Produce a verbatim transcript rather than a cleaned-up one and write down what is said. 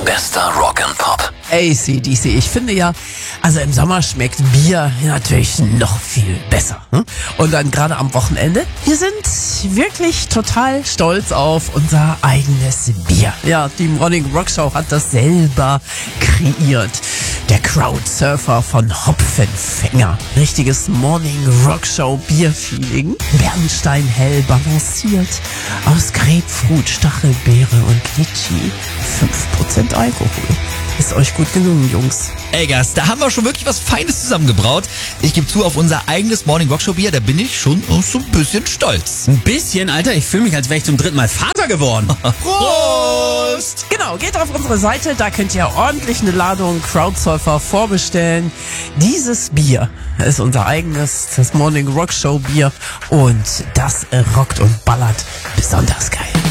Bester Rock and Pop. A C D C. Ich finde ja, also im Sommer schmeckt Bier natürlich noch viel besser. Hm? Und dann gerade am Wochenende, wir sind wirklich total stolz auf unser eigenes Bier. Ja, die Morning Rock Show hat das selber kreiert. Der Crowdsurfer von Hopfenfänger. Richtiges Morning Rock Show Bierfeeling. Bernstein hell balanciert aus Grapefruit, Stachelbeere und Glitschi. fünf Prozent Alkohol. Ist euch gut gelungen, Jungs. Ey, Gast, da haben wir schon wirklich was Feines zusammengebraut. Ich gebe zu, auf unser eigenes Morning Rock Show Bier, da bin ich schon so ein bisschen stolz. Ein bisschen, Alter? Ich fühle mich, als wäre ich zum dritten Mal Vater geworden. Prost! Genau, geht auf unsere Seite, da könnt ihr ordentlich eine Ladung Crowdsurfer vorbestellen. Dieses Bier ist unser eigenes, das Morning Rock Show Bier, und das rockt und ballert besonders geil.